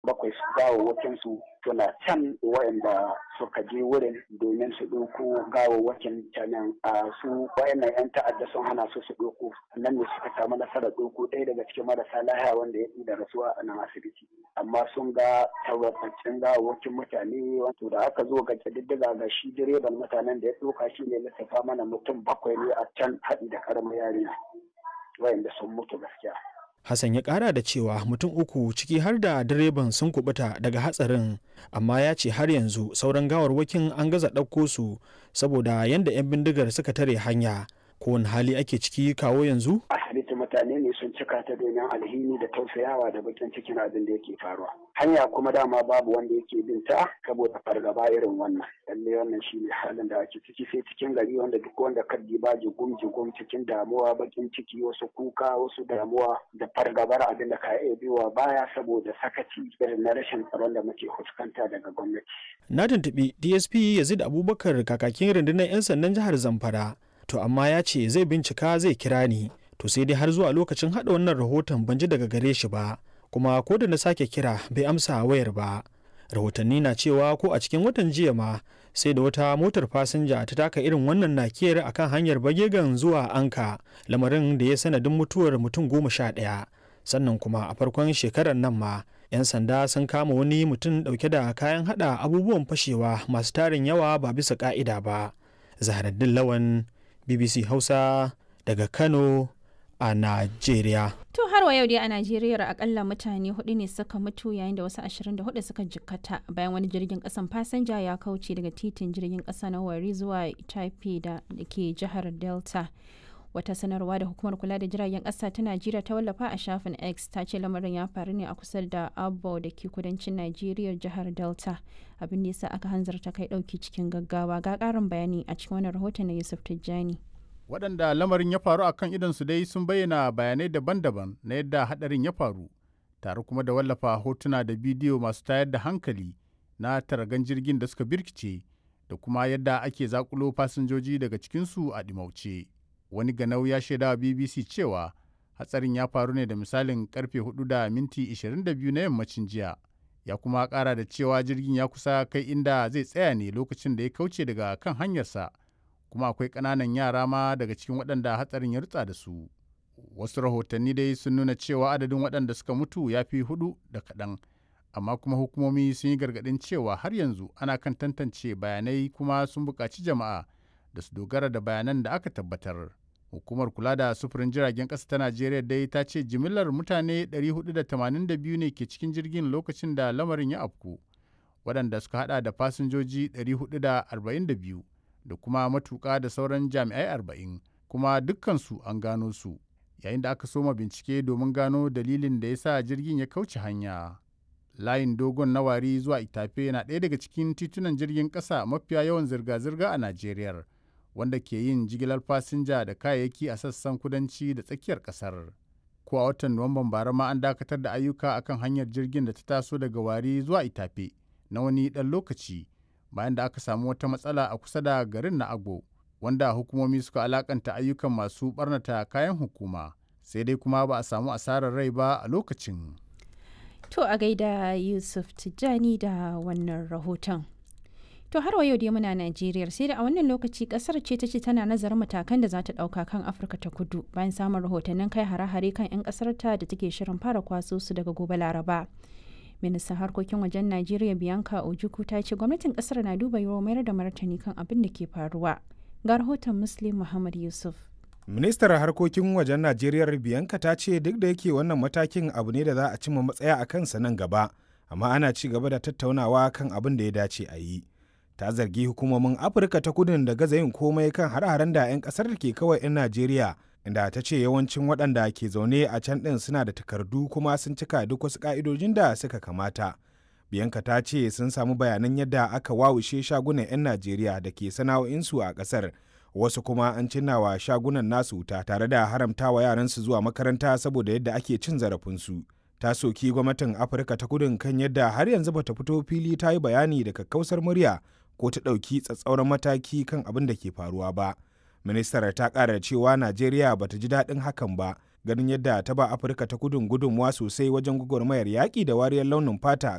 bakwai su gawawwakin su suna can waɗanda suka je wurin domin su ɗauko gawawwakin canan su waɗannan 'yan ta'adda sun hana su ɗauko nan ne suka samu nasarar ɗauko ɗaya daga cikin marasa lahiya wanda ya da rasuwa a nan asibiti amma sun ga tabbataccen gawawwakin mutane wato da aka zo ga ƙididdiga ga shi direban mutanen da ya ɗauka shi ne lissafa mana mutum bakwai ne a can haɗi da ƙaramin yarinya waɗanda sun mutu gaskiya. Hassan ya kara da cewa mutum uku ciki har da direban sun kubuta daga hatsarin amma ya ce har yanzu sauran gawarwakin an gaza ɗauko su saboda yadda 'yan bindigar suka tare hanya. Kowane hali ake ciki kawo yanzu? Asibiti mutane ne sun cika ta domin alhini da tausayawa da bakin cikin abin da yake faruwa. Hanya kuma dama babu wanda yake bin ta saboda fargaba irin wannan. Lalle wannan shi ne halin da ake ciki sai cikin gari wanda duk wanda kaddi ba jigum cikin damuwa bakin ciki wasu kuka wasu damuwa da fargabar abin da ka iya biyowa baya saboda sakaci irin na rashin tsaron da muke fuskanta daga gwamnati. Na tuntuɓi DSP Yazid Abubakar kakakin rundunar 'yan sandan jihar Zamfara. To amma ya ce zai bincika zai kira ni to sai dai har zuwa lokacin haɗa wannan rahoton ban ji daga gare shi ba kuma ko da na sake kira bai amsa wayar ba. Rahotanni na cewa ko a cikin watan jiya ma sai da wata motar fasinja ta taka irin wannan nakiyar akan hanyar Bagegan zuwa Anka lamarin da ya sanadin mutuwar mutum 11 sannan kuma a farkon shekarar nan ma 'yan sanda sun kama wani mutum dauke da kayan hada abubuwan fashewa masu tarin yawa ba bisa ka'ida ba. Zaharaddin Lawan, BBC Hausa daga Kano a Najeriya. To har wa yau dai a Najeriya akalla mutane 4 ne suka mutu yayin da wasu 24 suka jikkata bayan wani jirgin kasan fasinja ya kauce daga titin jirgin kasa na Warri zuwa Taipei da ke jihar Delta. Wata sanarwa da hukumar kula da jiragen kasa ta Najeriya ta wallafa a shafin X ta ce lamarin ya faru ne a kusa da Abo da ke kudancin Najeriya jihar Delta. Abin da yasa aka hanzarta kai dauki cikin gaggawa ga karin bayani a cikin wannan rahoton na Yusuf Tijjani. Waɗanda lamarin ya faru a kan idonsu dai sun bayyana bayanai daban-daban na yadda haɗarin ya faru, tare kuma da wallafa hotuna da bidiyo masu tayar da hankali na taragan jirgin da suka birkice da kuma yadda ake zakulo fasinjoji daga cikinsu a ɗimauce. Wani ganau ya shaida wa BBC cewa hatsarin ya faru ne da misalin karfe 4:22 na yammacin jiya. Ya kuma ƙara da cewa jirgin ya kusa kai inda zai tsaya ne lokacin da ya kauce daga kan hanyarsa. Kuma akwai ƙananan yara ma daga cikin waɗanda hatsarin ya rutsa da su. Wasu rahotanni dai sun nuna cewa adadin waɗanda suka mutu ya fi 4 da kaɗan, amma kuma hukumomi sun yi gargaɗin cewa har yanzu ana kan tantance bayanai kuma sun buƙaci jama'a da su dogara da bayanan da aka tabbatar. Hukumar kula da sufurin jiragen ƙasa ta Najeriya dai ta ce jimillar mutane 482 ne ke cikin jirgin lokacin da lamarin ya afku, waɗanda suka haɗa da fasinjoji 442. da kuma matuƙa da sauran jami'ai 40 kuma dukkansu an gano su yayin da aka soma bincike domin gano dalilin da ya sa jirgin ya kauce hanya. Layin dogon na Wari zuwa Itafe na ɗaya daga cikin titunan jirgin ƙasa mafiya yawan zirga-zirga a Najeriya wanda ke yin jigilar fasinja da kayayyaki a sassan kudanci da tsakiyar ƙasar. Ko a watan Nuwamban bara ma an dakatar da ayyuka akan hanyar jirgin da ta taso daga Wari zuwa Itafe na wani ɗan lokaci. Bayan da aka samu wata matsala a kusa da garin na Agbo, wanda hukumomi suka alakanta ayyukan masu barnata kayan hukuma, sai dai kuma ba a samu asarar rai ba a lokacin. To a gaida Yusuf Tijjani da wannan rahoton. To har wa yau dai muna Najeriya sai da a wannan lokaci kasar ce ta ce tana nazarin matakan da za ta ɗauka kan Afirka ta Kudu bayan samun rahotannin kai hare-hare kan 'yan ƙasar ta da take shirin fara kwaso su daga gobe Laraba. Ministan harkokin wajen Najeriya Bianca Ojukwu ta ce gwamnatin kasar na duba yiwuwar mayar da martani kan abin da ke faruwa. Ga rahoton Muslim Muhammad Yusuf. Ministar harkokin wajen Najeriya Bianca ta ce duk da yake wannan matakin abu ne da za a cimma matsaya a kansa nan gaba, amma ana ci gaba da tattaunawa kan abin da ya dace a yi. Ta zargi hukumomin Afirka ta Kudu da gaza yin komai kan hare-haren da 'yan kasar da ke kawai 'yan Najeriya, inda ta ce yawancin waɗanda ke zaune a can ɗin suna da takardu kuma sun cika duk wasu ƙa'idojin da suka kamata. Bianca ta ce sun samu bayanan yadda aka wawushe shagunan 'yan Najeriya da ke sana'o'insu a ƙasar, wasu kuma an cinnawa shagunan nasu wuta tare da haramtawa yaransu zuwa makaranta saboda yadda ake cin zarafinsu. Ta soki gwamnatin Afirka ta Kudu kan yadda har yanzu bata fito fili ta yi bayani da kakkausar murya ko ta ɗauki tsatsauran mataki kan abin da ke faruwa ba. Ministar ta ƙara cewa Najeriya bata ji daɗin hakan ba, ganin yadda ta ba Afirka ta Kudu gudunmuwa sosai wajen gwagwarmayar yaƙi da wariyar launin fata